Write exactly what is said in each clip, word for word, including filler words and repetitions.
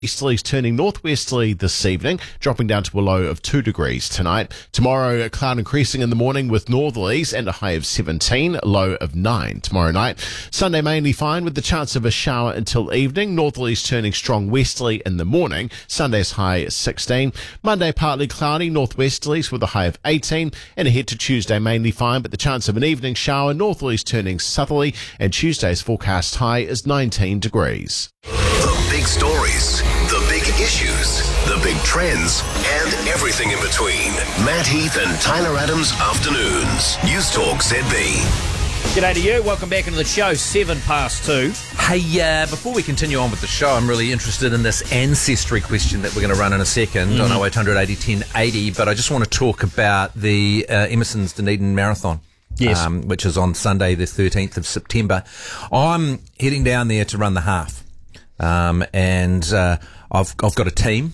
Easterlies turning northwesterly this evening, dropping down to a low of two degrees tonight. Tomorrow, cloud increasing in the morning with northerlies and a high of seventeen, a low of nine tomorrow night. Sunday mainly fine with the chance of a shower until evening. Northerlies turning strong westerly in the morning. Sunday's high sixteen. Monday partly cloudy, northwesterlies with a high of eighteen. And ahead to Tuesday mainly fine, but the chance of an evening shower. Northerlies turning southerly, and Tuesday's forecast high is nineteen degrees. The big stories, the big issues, the big trends, and everything in between. Matt Heath and Tyler Adams Afternoons. News Talk Z B. G'day to you. Welcome back into the show. Seven past two. Hey, uh, before we continue on with the show, I'm really interested in this ancestry question that we're going to run in a second mm-hmm. on oh eight hundred eighty ten eighty, but I just want to talk about the uh, Emerson's Dunedin Marathon. Yes. Um, which is on Sunday the thirteenth of September. I'm heading down there to run the half. Um, and uh, I've I've got a team,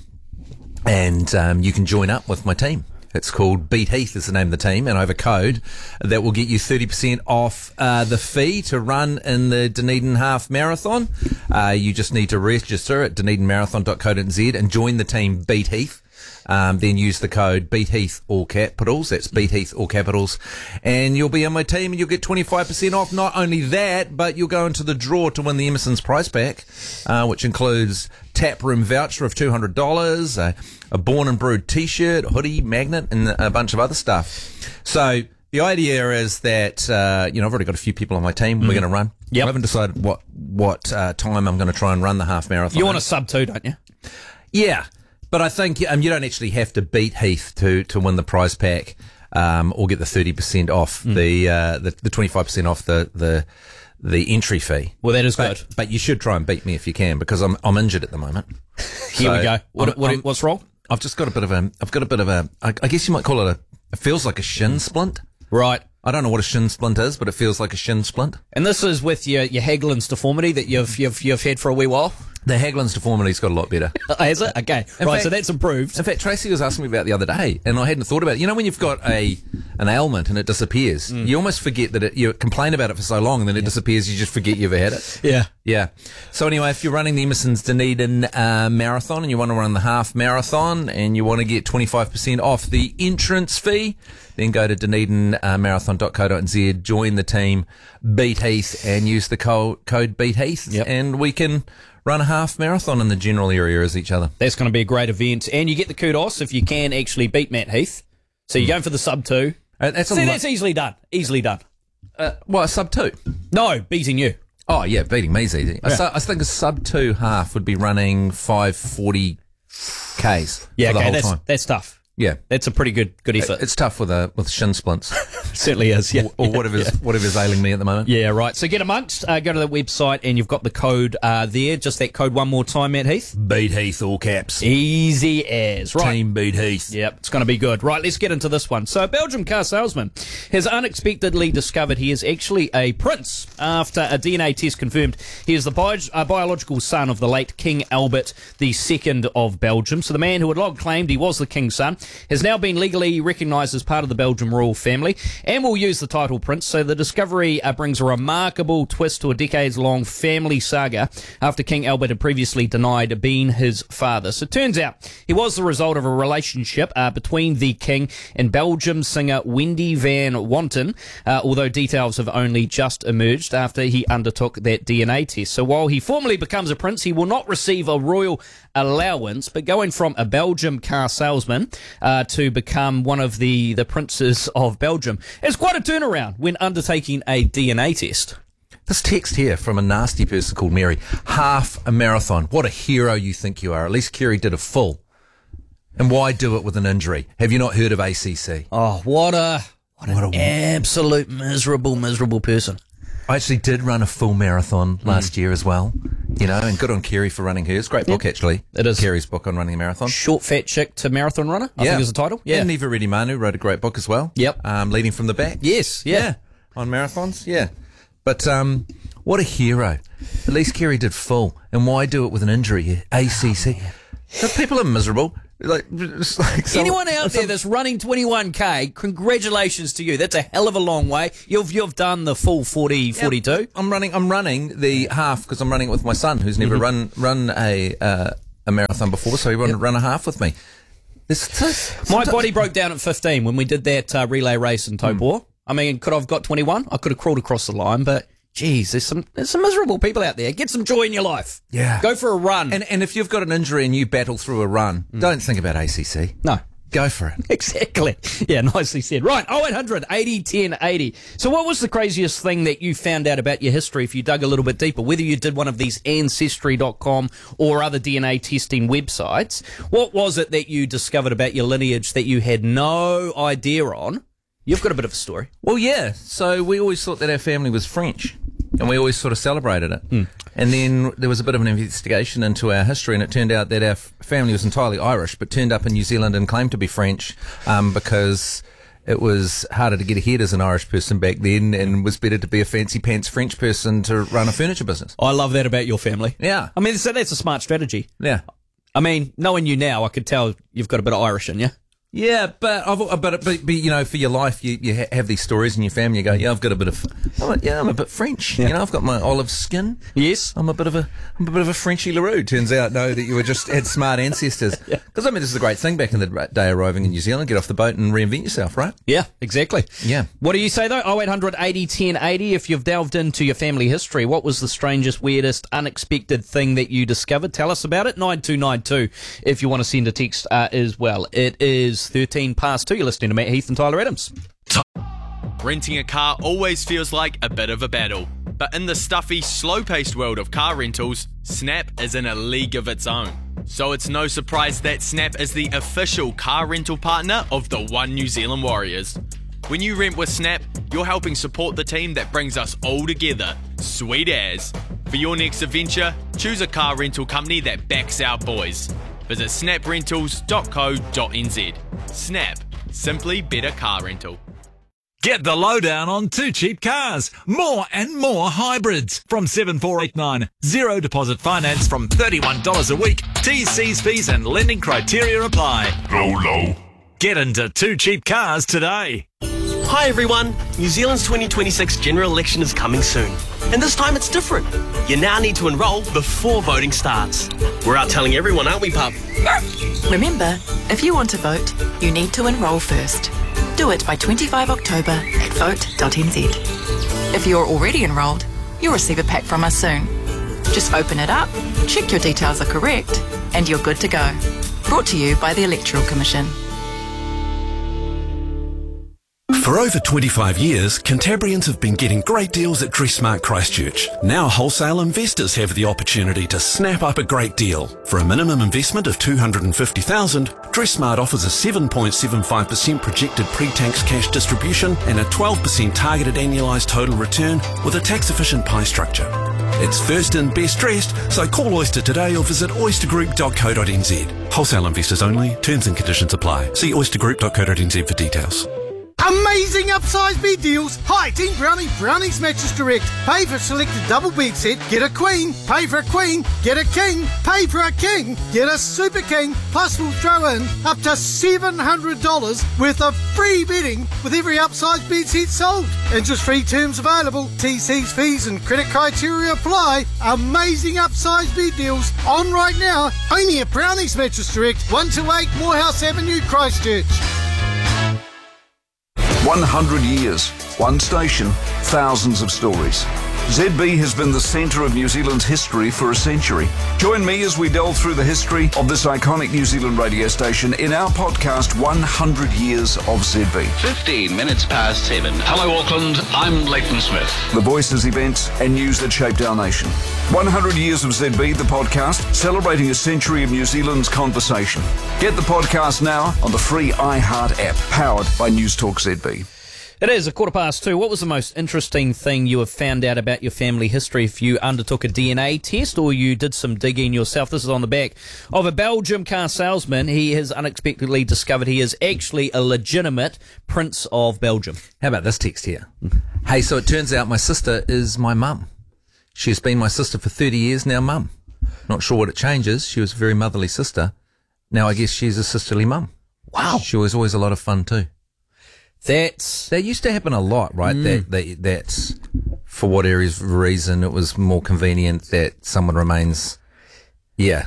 and um, you can join up with my team. It's called Beat Heath is the name of the team, and I have a code that will get you thirty percent off uh, the fee to run in the Dunedin Half Marathon. Uh, you just need to register at dunedin marathon dot co dot n z and join the team Beat Heath. Um, then use the code BeatHeath all capitals. That's BeatHeath all capitals, and you'll be on my team, and you'll get twenty-five percent off. Not only that, but you'll go into the draw to win the Emerson's prize pack, uh, which includes tap room voucher of two hundred dollars, a, a Born and Brewed T-shirt, hoodie, magnet, and a bunch of other stuff. So the idea is that uh, you know I've already got a few people on my team. Mm. We're going to run. Yep. I haven't decided what what uh, time I'm going to try and run the half marathon. You want a sub two, don't you? Yeah. But I think um, you don't actually have to beat Heath to, to win the prize pack, um, or get the thirty percent off mm. the, uh, the, the twenty-five percent off the, the, the entry fee. Well, that is but, good. But you should try and beat me if you can, because I'm, I'm injured at the moment. Here so we go. What, I'm, what, I'm, what's wrong? I've just got a bit of a, I've got a bit of a, I, I guess you might call it a, it feels like a shin splint. Right. I don't know what a shin splint is, but it feels like a shin splint. And this is with your, your Hagelin's deformity that you've, you've, you've had for a wee while? The Hagelin's deformity's got a lot better. Has it? Okay. In right, fact, so that's improved. In fact, Tracy was asking me about it the other day, and I hadn't thought about it. You know when you've got a an ailment and it disappears, mm. you almost forget that it, you complain about it for so long and then it yeah. disappears, you just forget you ever had it. Yeah. Yeah. So anyway, if you're running the Emerson's Dunedin uh, Marathon and you want to run the half marathon and you want to get twenty-five percent off the entrance fee, then go to dunedin marathon dot co dot n z, join the team, Beat Heath, and use the co- code Beat Heath, yep. and we can run a half marathon in the general area as each other. That's going to be a great event, and you get the kudos if you can actually beat Matt Heath. So you're mm. going for the sub two. Uh, that's See, a that's lo- easily done. Easily done. Uh, what, a sub two? No, beating you. Oh, yeah, beating me's easy. Yeah. I, su- I think a sub two half would be running five forty Ks yeah, for the okay, whole that's, time. that's tough. Yeah, that's a pretty good good effort. It's tough with a with shin splints. Certainly is, yeah. Or, or yeah, whatever's yeah. whatever's ailing me at the moment. Yeah, right. So get amongst. Uh, go to the website, and you've got the code uh, there. Just that code one more time, Matt Heath. Beat Heath, all caps. Easy as right. Team Beat Heath. Yep, it's going to be good. Right, let's get into this one. So, a Belgian car salesman has unexpectedly discovered he is actually a prince after a D N A test confirmed he is the bi- uh, biological son of the late King Albert the Second of Belgium. So, the man who had long claimed he was the king's son has now been legally recognised as part of the Belgian royal family and will use the title prince. So the discovery uh, brings a remarkable twist to a decades-long family saga after King Albert had previously denied being his father. So it turns out he was the result of a relationship uh, between the king and Belgium singer Wendy van Wanten, uh, although details have only just emerged after he undertook that D N A test. So while he formally becomes a prince, he will not receive a royal allowance, but going from a Belgium car salesman uh, to become one of the, the princes of Belgium is quite a turnaround when undertaking a D N A test. This text here from a nasty person called Mary. Half a marathon. What a hero you think you are. At least Kerry did a full. And why do it with an injury? Have you not heard of A C C? Oh, what a what, what an a, absolute miserable, miserable person. I actually did run a full marathon last mm. year as well, you know, and good on Kerry for running hers. Great book, yep. actually. It is. Kerry's book on running a marathon. Short, Fat Chick to Marathon Runner, I yeah. think is the title. Yeah. And Neva Reddy Manu wrote a great book as well. Yep. Um, Leading from the Back. Yes, yeah. yeah. On marathons, yeah. But um, what a hero. At least Kerry did full. And why do it with an injury? A C C. So people are miserable. Like, just like some, anyone out some, there that's running twenty-one K, congratulations to you. That's a hell of a long way. You've you've done the full forty, forty-two. I'm running. I'm running the half because I'm running it with my son, who's never mm-hmm. run run a uh, a marathon before, so he wanted to run a half with me. This, this, My body broke down at fifteen when we did that uh, relay race in Taupo. Mm. I mean, could I have got twenty-one? I could have crawled across the line, but geez, there's some there's some miserable people out there. Get some joy in your life. Yeah. Go for a run. And and if you've got an injury and you battle through a run, mm. don't think about A C C. No. Go for it. Exactly. Yeah, nicely said. Right, oh eight hundred eighty ten eighty. So what was the craziest thing that you found out about your history if you dug a little bit deeper? Whether you did one of these ancestry dot com or other D N A testing websites, what was it that you discovered about your lineage that you had no idea on? You've got a bit of a story. Well, yeah. So we always thought that our family was French, and we always sort of celebrated it. Mm. And then there was a bit of an investigation into our history, and it turned out that our f- family was entirely Irish, but turned up in New Zealand and claimed to be French um, because it was harder to get ahead as an Irish person back then, and was better to be a fancy pants French person to run a furniture business. I love that about your family. Yeah. I mean, so that's a smart strategy. Yeah. I mean, knowing you now, I could tell you've got a bit of Irish in you. Yeah, but I've, but, but, but you know, for your life, you, you ha- have these stories in your family. You go, yeah, I've got a bit of, I'm a, yeah, I'm a bit French. Yeah. You know, I've got my olive skin. Yes, I'm a bit of a, I'm a bit of a Frenchy Leroux. Turns out, no, that you were just had smart ancestors. Because yeah. I mean, this is a great thing back in the day, arriving in New Zealand, get off the boat and reinvent yourself, right? Yeah, exactly. Yeah. What do you say though? oh eight hundred eighty ten eighty. If you've delved into your family history, what was the strangest, weirdest, unexpected thing that you discovered? Tell us about it. nine two nine two. If you want to send a text uh, as well. It is thirteen past two. You're listening to Matt Heath and Tyler Adams. Renting a car always feels like a bit of a battle, but in the stuffy, slow-paced world of car rentals, Snap is in a league of its own. So it's no surprise that Snap is the official car rental partner of the One New Zealand Warriors. When you rent with Snap, you're helping support the team that brings us all together. Sweet as. For your next adventure, choose a car rental company that backs our boys. Visit snap rentals dot co dot n z. Snap. Simply better car rental. Get the lowdown on Too Cheap Cars. More and more hybrids. From seven four eight nine. Zero deposit finance from thirty-one dollars a week. T's, C's, fees and lending criteria apply. Low, low. Get into Too Cheap Cars today. Hi everyone. New Zealand's twenty twenty-six general election is coming soon. And this time it's different. You now need to enrol before voting starts. We're out telling everyone, aren't we, pup? Remember, if you want to vote, you need to enrol first. Do it by twenty-fifth of October at vote dot n z. If you're already enrolled, you'll receive a pack from us soon. Just open it up, check your details are correct, and you're good to go. Brought to you by the Electoral Commission. For over twenty-five years, Cantabrians have been getting great deals at Dressmart Christchurch. Now wholesale investors have the opportunity to snap up a great deal. For a minimum investment of two hundred fifty thousand dollars, Dressmart offers a seven point seven five percent projected pre-tax cash distribution and a twelve percent targeted annualised total return with a tax-efficient pie structure. It's first in, best dressed, so call Oyster today or visit oyster group dot co dot n z. Wholesale investors only. Terms and conditions apply. See oyster group dot co dot n z for details. Amazing upsize bed deals. Hi, Team Brownie, Brownie's Mattress Direct. Pay for a selected double bed set, get a queen. Pay for a queen, get a king. Pay for a king, get a super king. Plus we'll throw in up to seven hundred dollars worth of free bedding with every upsize bed set sold. Interest-free terms available. T Cs, fees and credit criteria apply. Amazing upsize bed deals on right now. Only at Brownie's Mattress Direct, one two eight Morehouse Avenue, Christchurch. one hundred years, one station, thousands of stories. Z B has been the centre of New Zealand's history for a century. Join me as we delve through the history of this iconic New Zealand radio station in our podcast, one hundred years of Z B. fifteen minutes past seven. Hello, Auckland. I'm Leighton Smith. The voices, events and news that shaped our nation. one hundred years of Z B, the podcast, celebrating a century of New Zealand's conversation. Get the podcast now on the free iHeart app, powered by News Talk Z B. It is a quarter past two. What was the most interesting thing you have found out about your family history if you undertook a D N A test or you did some digging yourself? This is on the back of a Belgium car salesman. He has unexpectedly discovered he is actually a legitimate Prince of Belgium. How about this text here? Hey, so it turns out my sister is my mum. She's been my sister for thirty years now, mum. Not sure what it changes. She was a very motherly sister. Now I guess she's a sisterly mum. Wow. She was always a lot of fun too. That's that used to happen a lot, right? Mm. That, that that's for what areas reason it was more convenient that someone remains. Yeah,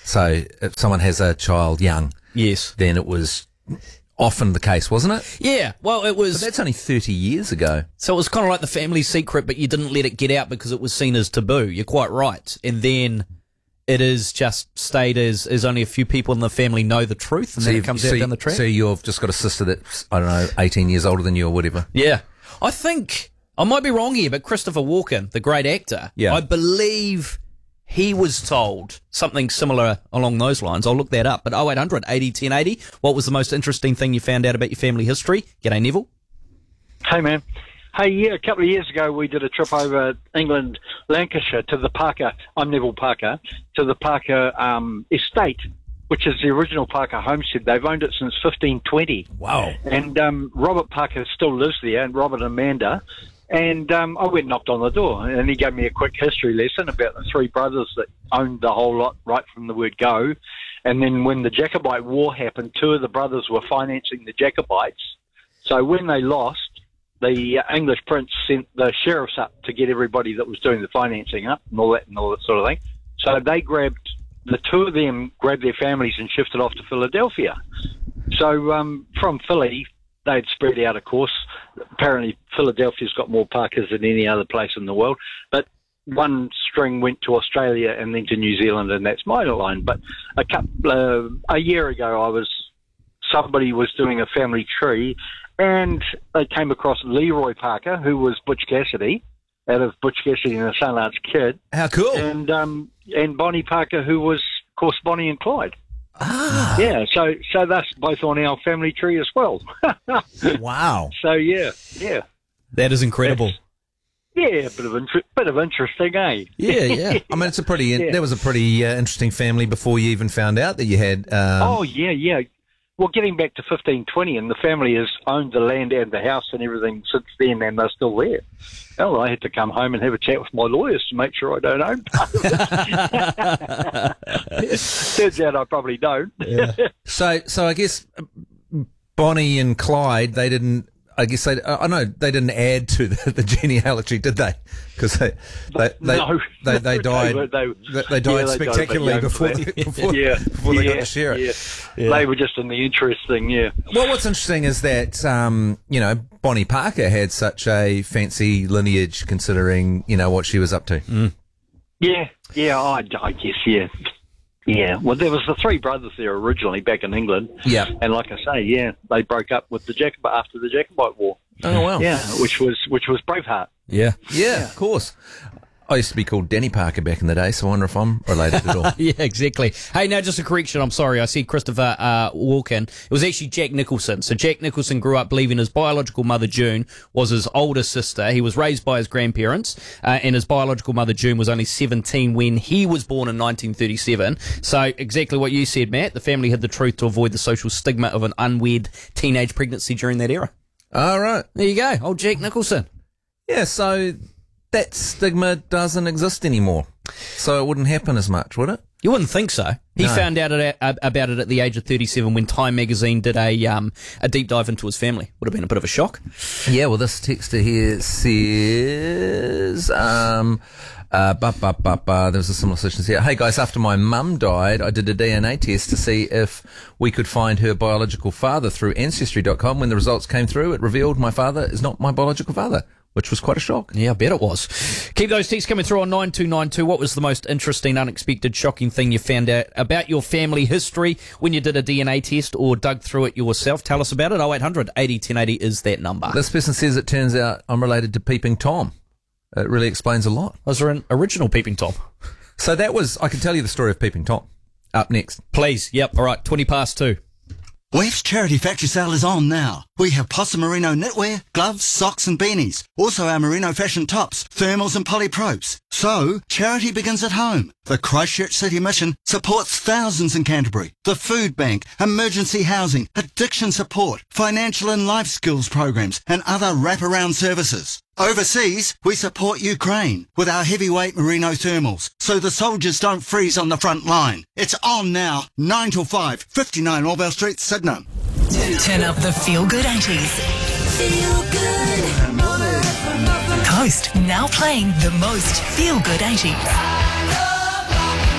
So if someone has a child young, yes, then it was often the case, wasn't it? Yeah, well, it was... But that's only thirty years ago. So it was kind of like the family secret, but you didn't let it get out because it was seen as taboo. You're quite right. And then it is just stayed as, as only a few people in the family know the truth, and so then it comes so out down the track. So you've just got a sister that's, I don't know, eighteen years older than you or whatever. Yeah. I think, I might be wrong here, but Christopher Walken, the great actor, Yeah. I believe he was told something similar along those lines. I'll look that up. But oh eight hundred eighty ten eighty, what was the most interesting thing you found out about your family history? G'day, Neville. Hey, man. Hey, yeah, a couple of years ago we did a trip over England, Lancashire, to the Parker, I'm Neville Parker, to the Parker um, estate, which is the original Parker homestead. They've owned it since fifteen twenty. Wow. And um, Robert Parker still lives there, and Robert and Amanda. And um, I went and knocked on the door, and he gave me a quick history lesson about the three brothers that owned the whole lot right from the word go. And then when the Jacobite War happened, two of the brothers were financing the Jacobites. So when they lost, the English prince sent the sheriffs up to get everybody that was doing the financing up and all that and all that sort of thing. So they grabbed, the two of them grabbed their families and shifted off to Philadelphia. So um, from Philly, they'd spread out, of course. Apparently, Philadelphia's got more Parkers than any other place in the world. But one string went to Australia and then to New Zealand, and that's my line. But a couple, uh, a year ago, I was somebody was doing a family tree, and they came across Leroy Parker, who was Butch Cassidy, out of Butch Cassidy and the Sunarch Kid. How cool! And um, and Bonnie Parker, who was, of course, Bonnie and Clyde. Ah. Yeah, so so that's both on our family tree as well. Wow. So yeah, yeah. That is incredible. That's, yeah, a bit of inter- bit of interesting, eh? Yeah, yeah. I mean, it's a pretty. Yeah. That was a pretty uh, interesting family before you even found out that you had. Um, Oh yeah, yeah. Well, getting back to fifteen twenty, and the family has owned the land and the house and everything since then, and they're still there. Well, I had to come home and have a chat with my lawyers to make sure I don't own part of it. Turns out I probably don't. Yeah. So, so I guess Bonnie and Clyde, they didn't. I guess they. I know they didn't add to the, the genealogy, did they? Because they, they, they, no, they, they died. They, They, they, they died yeah, they spectacularly died before, young, they, before, yeah, before they yeah, got to share it. Yeah. Yeah. They were just in the interesting, yeah. Well, what's interesting is that, um, you know, Bonnie Parker had such a fancy lineage considering, you know, what she was up to. Mm. Yeah, yeah, I, I guess, yeah. Yeah, well, there was the three brothers there originally back in England. Yeah. And like I say, yeah, they broke up with the Jacobite after the Jacobite War. Oh, wow. Yeah, which was which was Braveheart. Yeah. Yeah, of course. I used to be called Danny Parker back in the day, so I wonder if I'm related at all. Yeah, exactly. Hey, now just a correction. I'm sorry. I said Christopher uh, Walken. It was actually Jack Nicholson. So Jack Nicholson grew up believing his biological mother, June, was his older sister. He was raised by his grandparents, uh, and his biological mother, June, was only seventeen when he was born in nineteen thirty-seven. So exactly what you said, Matt. The family hid the truth to avoid the social stigma of an unwed teenage pregnancy during that era. All right. There you go. Old Jack Nicholson. Yeah, so that stigma doesn't exist anymore. So it wouldn't happen as much, would it? You wouldn't think so. He No. found out at, about it at the age of thirty-seven when Time magazine did a um, a deep dive into his family. Would have been a bit of a shock. Yeah, well, this texter here says, um, uh, ba, ba, ba, ba, there was a similar session here. Hey guys, after my mum died, I did a D N A test to see if we could find her biological father through Ancestry dot com. When the results came through, it revealed my father is not my biological father, which was quite a shock. Yeah, I bet it was. Keep those texts coming through on nine two nine two. What was the most interesting, unexpected, shocking thing you found out about your family history when you did a D N A test or dug through it yourself? Tell us about it. oh eight hundred eighty ten eighty is that number. This person says it turns out I'm related to Peeping Tom. It really explains a lot. Was there an original Peeping Tom? So that was, I can tell you the story of Peeping Tom. Up next. Please. Yep. All right. twenty past two. Wef's Charity Factory Sale is on now. We have Possum Merino knitwear, gloves, socks and beanies. Also our merino fashion tops, thermals and polypropes. So, charity begins at home. The Christchurch City Mission supports thousands in Canterbury. The Food Bank, emergency housing, addiction support, financial and life skills programs and other wraparound services. Overseas, we support Ukraine with our heavyweight merino thermals, so the soldiers don't freeze on the front line. It's on now, nine till five, fifty-nine Orwell Street, Sydenham. Turn up the feel-good eighties. Feel good. Coast now playing the most feel-good eighties.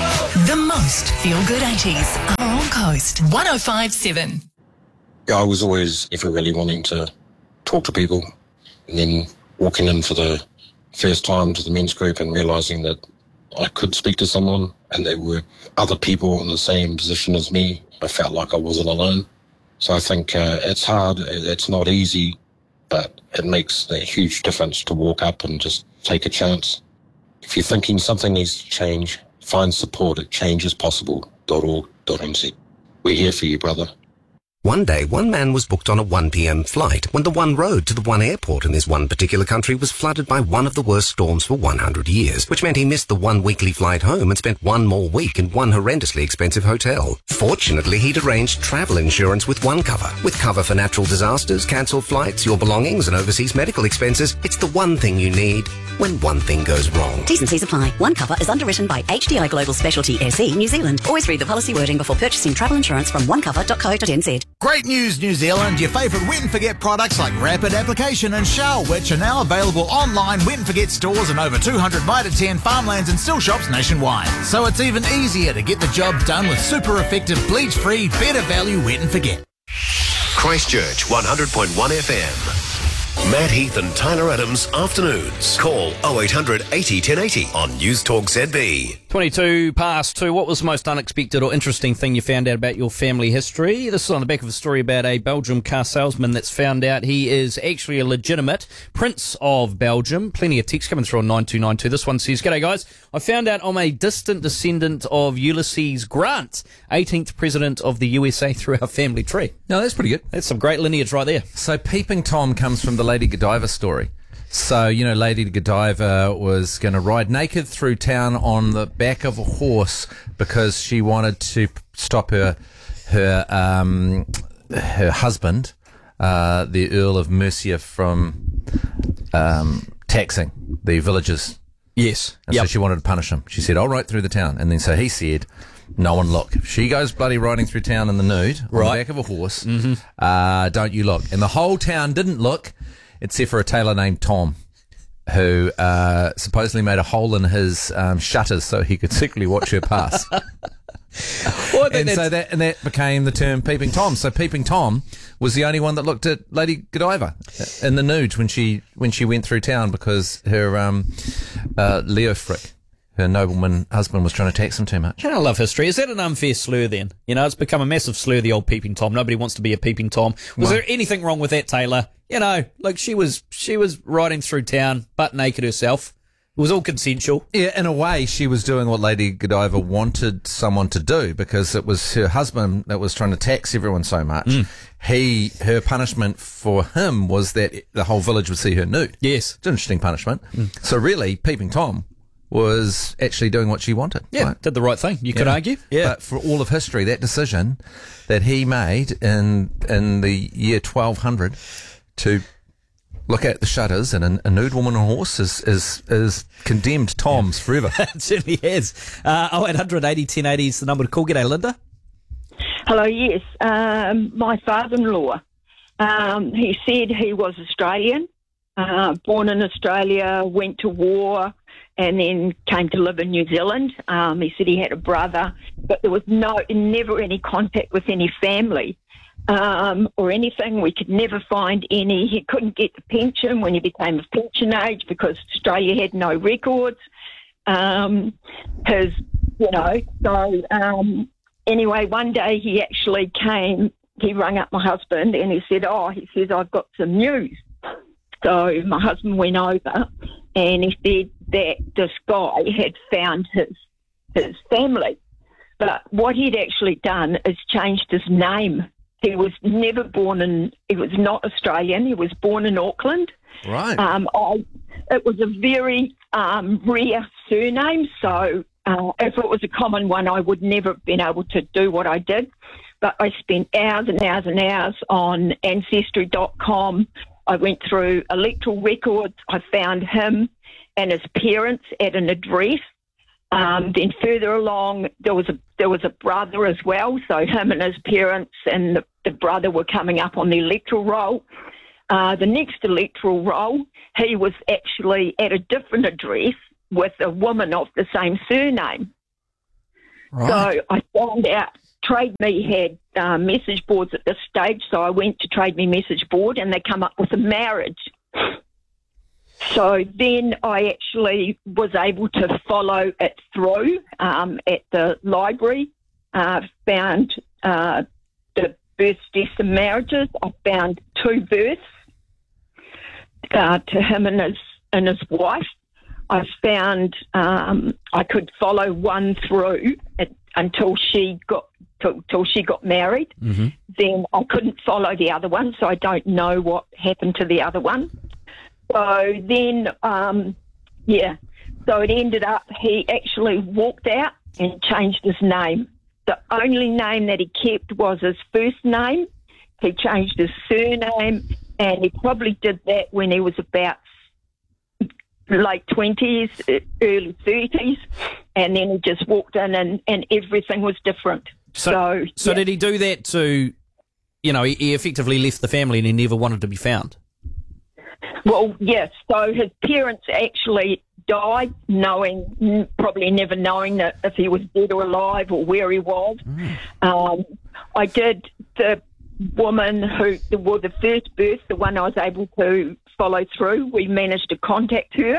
The most feel-good eighties are on Coast one oh five point seven. Yeah, I was always ever really wanting to talk to people, and then walking in for the first time to the men's group and realising that I could speak to someone and there were other people in the same position as me. I felt like I wasn't alone. So I think uh, it's hard, it's not easy, but it makes a huge difference to walk up and just take a chance. If you're thinking something needs to change, find support at change is possible dot org dot n z. We're here for you, brother. One day, one man was booked on a one p.m. flight when the one road to the one airport in this one particular country was flooded by one of the worst storms for one hundred years, which meant he missed the one weekly flight home and spent one more week in one horrendously expensive hotel. Fortunately, he'd arranged travel insurance with OneCover. With cover for natural disasters, cancelled flights, your belongings and overseas medical expenses, it's the one thing you need when one thing goes wrong. T's and C's apply. OneCover is underwritten by H D I Global Specialty S E New Zealand. Always read the policy wording before purchasing travel insurance from one cover dot co dot n z. Great news, New Zealand. Your favourite Wet and Forget products like Rapid Application and Shell, which are now available online, Wet and Forget stores and over two hundred Mitre ten farmlands and still shops nationwide. So it's even easier to get the job done with super effective, bleach-free, better value Wet and Forget. Christchurch one hundred point one F M. Matt Heath and Tyler Adams afternoons. Call oh eight hundred eighty ten eighty on News Talk Z B. twenty-two past two. What was the most unexpected or interesting thing you found out about your family history? This is on the back of a story about a Belgium car salesman that's found out he is actually a legitimate Prince of Belgium. Plenty of text coming through on nine two nine two. This one says, "G'day guys, I found out I'm a distant descendant of Ulysses Grant, eighteenth president of the U S A through our family tree." No, that's pretty good. That's some great lineage right there. So Peeping Tom comes from the Lady Godiva story. So, you know, Lady Godiva was going to ride naked through town on the back of a horse because she wanted to stop her her um, her husband, uh, the Earl of Mercia, from um, taxing the villagers. Yes. And yep. so she wanted to punish him. She said, "I'll ride through the town." And then so he said, "No one look." If she goes bloody riding through town in the nude on Right. the back of a horse, Mm-hmm. uh, don't you look. And the whole town didn't look, except for a tailor named Tom, who uh, supposedly made a hole in his um, shutters so he could secretly watch her pass. Well, I think and so that's- that and that became the term Peeping Tom. So Peeping Tom was the only one that looked at Lady Godiva in the nude when she when she went through town because her um, uh, Leo Frick, her nobleman husband, was trying to tax him too much. You know, I love history. Is that an unfair slur then? You know, it's become a massive slur, the old Peeping Tom. Nobody wants to be a Peeping Tom. Was Well- there anything wrong with that, Taylor? You know, like she was she was riding through town, butt naked herself. It was all consensual. Yeah, in a way, she was doing what Lady Godiva wanted someone to do because it was her husband that was trying to tax everyone so much. Mm. He, her punishment for him was that the whole village would see her nude. Yes. It's an interesting punishment. So really, Peeping Tom was actually doing what she wanted. Yeah, right? did the right thing. You could argue. Yeah. But for all of history, that decision that he made in in the year twelve hundred to look at the shutters and a, a nude woman on a horse is is, is condemned Toms forever. It certainly is. Uh, oh eight hundred eighty ten eighty is the number to call. G'day, Linda. Hello, yes. Um, my father-in-law, um, he said he was Australian, uh, born in Australia, went to war, and then came to live in New Zealand. Um, he said he had a brother, but there was no, never any contact with any family um, or anything. We could never find any. He couldn't get the pension when he became of pension age because Australia had no records. Um, his, you know, so... Um, Anyway, one day he actually came, he rang up my husband and he said, oh, he says, I've got some news. So my husband went over and he said that this guy had found his his family. But what he'd actually done is changed his name. He was never born in, he was not Australian, he was born in Auckland. Right. Um, I, it was a very um, rare surname, so... Uh, if it was a common one, I would never have been able to do what I did. But I spent hours and hours and hours on Ancestry dot com. I went through electoral records. I found him and his parents at an address. Um, then further along, there was a there was a brother as well. So him and his parents and the, the brother were coming up on the electoral roll. Uh, the next electoral roll, he was actually at a different address with a woman of the same surname. So I found out Trade Me had uh, message boards at this stage, so I went to Trade Me message board and they come up with a marriage. So then I actually was able to follow it through um, at the library, uh, found uh, the births, deaths and marriages. I found two births uh, to him and his, and his wife. I found um, I could follow one through at, until she got till, till she got married. Mm-hmm. Then I couldn't follow the other one, so I don't know what happened to the other one. So then, um, yeah, so it ended up he actually walked out and changed his name. The only name that he kept was his first name. He changed his surname, and he probably did that when he was about late twenties, early thirties, and then he just walked in and, and everything was different. So, so, so yeah. did he do that to, you know, he, he effectively left the family and he never wanted to be found? Well, yes. So his parents actually died, knowing, probably never knowing that if he was dead or alive or where he was. Mm. Um, I did the woman who, well, the first birth, the one I was able to follow through, we managed to contact her,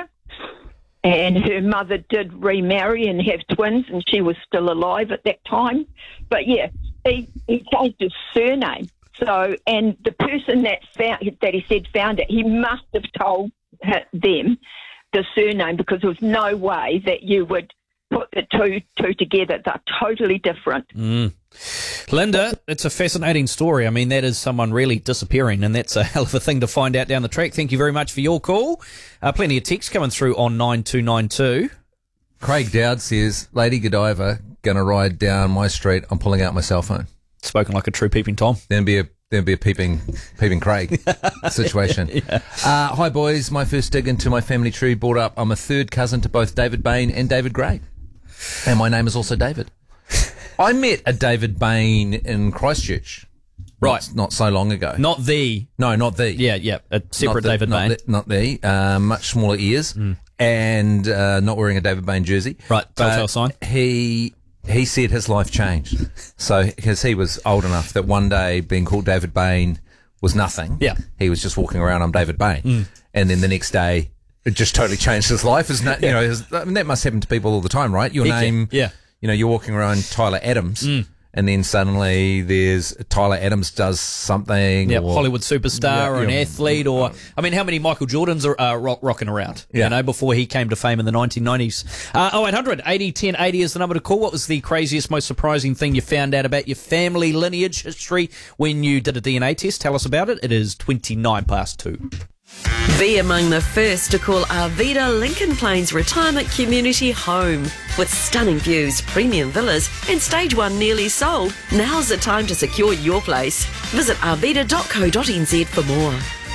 and her mother did remarry and have twins, and she was still alive at that time. But yeah, he, he changed his surname. So, and the person that found that he said found it, he must have told them the surname, because there was no way that you would put the two two together. They're totally different. Mm. Linda, it's a fascinating story. I mean, that is someone really disappearing, and that's a hell of a thing to find out down the track. Thank you very much for your call. Uh, plenty of texts coming through on nine two nine two. Craig Dowd says, Lady Godiva, going to ride down my street. I'm pulling out my cell phone. Spoken like a true peeping Tom. Then be a then be a peeping peeping Craig situation. Yeah. Uh, hi boys, my first dig into my family tree brought up I'm a third cousin to both David Bain and David Gray, and my name is also David. I met a David Bain in Christchurch, right? Not, not so long ago. Not the no, not the yeah, yeah, a separate not the, David not Bain, the, not the uh, much smaller ears, mm. and uh, not wearing a David Bain jersey. Right, telltale But sign. He. He said his life changed. So, because he was old enough that one day being called David Bain was nothing. Yeah. He was just walking around, I'm David Bain. Mm. And then the next day, it just totally changed his life. Isn't it? You know, his, I mean, that must happen to people all the time, right? Your Heck name, yeah. you know, you're walking around Tyler Adams. Mm. And then suddenly there's Tyler Adams does something. Yeah, or, Hollywood superstar Yeah, or an yeah. athlete, or I mean, how many Michael Jordans are uh, rock, rocking around? Yeah. You know, before he came to fame in the nineteen nineties. Uh, oh eight hundred eighty ten eighty is the number to call. What was the craziest, most surprising thing you found out about your family lineage history when you did a D N A test? Tell us about it. It is twenty-nine past two. Be among the first to call Arvida Lincoln Plains Retirement Community home. With stunning views, premium villas, and stage one nearly sold, now's the time to secure your place. Visit arvida dot co dot n z for more.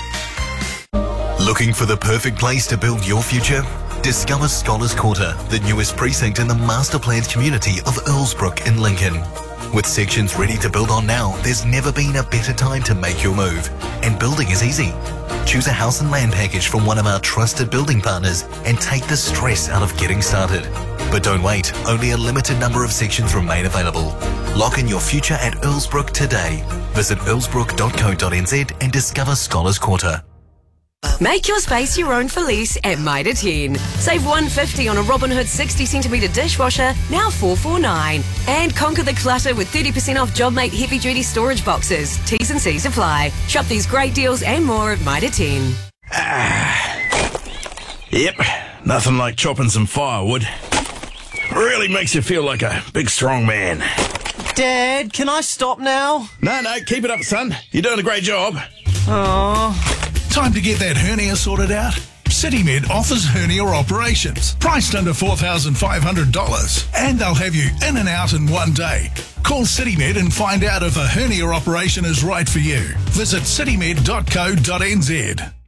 Looking for the perfect place to build your future? Discover Scholars Quarter, the newest precinct in the master planned community of Earlsbrook in Lincoln. With sections ready to build on now, there's never been a better time to make your move. And building is easy. Choose a house and land package from one of our trusted building partners and take the stress out of getting started. But don't wait, only a limited number of sections remain available. Lock in your future at Earlsbrook today. Visit earlsbrook dot co dot n z and discover Scholars Quarter. Make your space your own for lease at Mitre ten. Save one hundred fifty dollars on a Robin Hood sixty centimetre dishwasher, now four hundred forty-nine dollars. And conquer the clutter with thirty percent off JobMate heavy duty storage boxes. T's and C's apply. Shop these great deals and more at Mitre ten. Yep, nothing like chopping some firewood. Really makes you feel like a big strong man. Dad, can I stop now? No, no, keep it up, son. You're doing a great job. Oh. Time to get that hernia sorted out? CityMed offers hernia operations, priced under four thousand five hundred dollars, and they'll have you in and out in one day. Call CityMed and find out if a hernia operation is right for you. Visit citymed dot co dot n z.